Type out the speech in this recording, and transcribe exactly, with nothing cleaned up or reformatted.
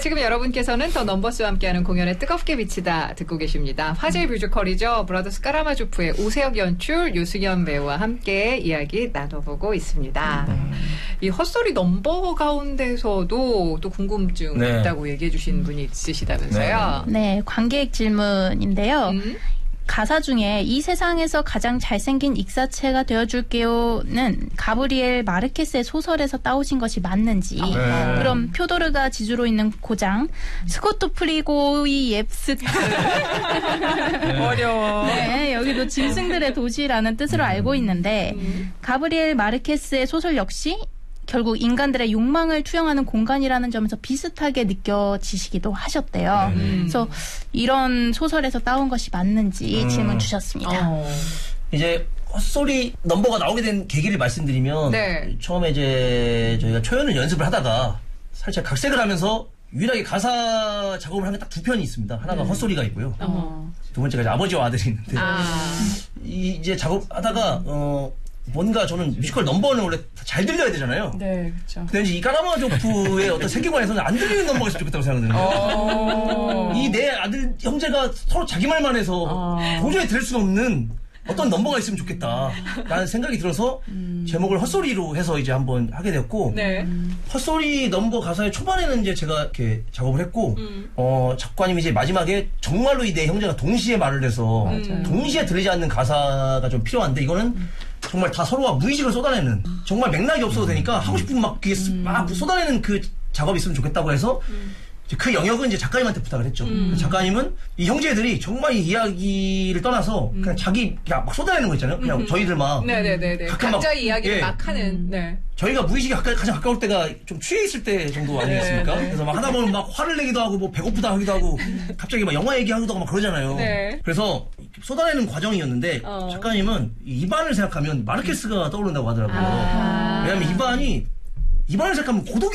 지금 여러분께서는 더 넘버스와 함께하는 공연에 뜨겁게 비치다 듣고 계십니다. 화제의 뮤지컬이죠. 브라더스 까라마조프의 오세혁 연출, 유승현 배우와 함께 이야기 나눠보고 있습니다. 음. 이 헛소리 넘버 가운데서도 또 궁금증 네. 있다고 얘기해 주신 분이 있으시다면서요? 네, 네 관객 질문인데요. 음? 가사 중에 이 세상에서 가장 잘생긴 익사체가 되어줄게요는 가브리엘 마르케스의 소설에서 따오신 것이 맞는지 네. 그럼 표도르가 지주로 있는 고장 스코트 프리고이 옙스트 네. 어려워. 네, 여기도 짐승들의 도시라는 뜻으로 음. 알고 있는데 음. 가브리엘 마르케스의 소설 역시 결국 인간들의 욕망을 투영하는 공간이라는 점에서 비슷하게 느껴지시기도 하셨대요. 음. 그래서 이런 소설에서 따온 것이 맞는지 음. 질문 주셨습니다. 어. 이제 헛소리 넘버가 나오게 된 계기를 말씀드리면 네. 처음에 이제 저희가 초연을 연습을 하다가 살짝 각색을 하면서 유일하게 가사 작업을 한 게 딱 두 편이 있습니다. 하나가 음. 헛소리가 있고요. 어. 두 번째가 이제 아버지와 아들이 있는데 아. 이 이제 작업하다가 어. 뭔가 저는 뮤지컬 넘버는 원래 잘 들려야 되잖아요. 네, 그렇죠. 근데 이제 이 까라마조프의 어떤 세계관에서는 안 들리는 넘버가 있으면 좋겠다고 생각하거든요. 이 내 아들 형제가 서로 자기 말만 해서 어... 도저히 들을 수 없는 어떤 넘버가 있으면 좋겠다라는 생각이 들어서 음... 제목을 헛소리로 해서 이제 한번 하게 되었고 네. 헛소리 넘버 가사의 초반에는 이제 제가 이렇게 작업을 했고 음. 어, 작가님이 이제 마지막에 정말로 이 내 형제가 동시에 말을 해서 음. 동시에 들리지 않는 가사가 좀 필요한데 이거는 음. 정말 다 서로가 무의식을 쏟아내는 정말 맥락이 없어도 되니까 하고 싶은 막, 음. 막 쏟아내는 그 작업이 있으면 좋겠다고 해서 음. 그 영역은 이제 작가님한테 부탁을 했죠. 음. 작가님은 이 형제들이 정말 이 이야기를 떠나서 음. 그냥 자기 그냥 막 쏟아내는 거 있잖아요. 그냥 음. 저희들 막 네네네네. 각자의 이야기를 예. 막 하는. 네. 저희가 무의식이 가까이, 가장 가까울 때가 좀 취해 있을 때 정도 아니겠습니까? 네, 네. 그래서 막 하다 보면 막 화를 내기도 하고 뭐 배고프다 하기도 하고 갑자기 막 영화 얘기하기도 하고 막 그러잖아요. 네. 그래서 쏟아내는 과정이었는데 어. 작가님은 이반을 생각하면 마르케스가 떠오른다고 하더라고요. 아. 왜냐하면 이반이 이반을 생각하면 고독이